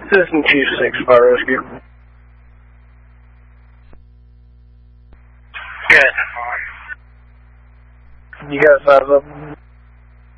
Citizen Chief 6, Fire Rescue. Good. You got size up?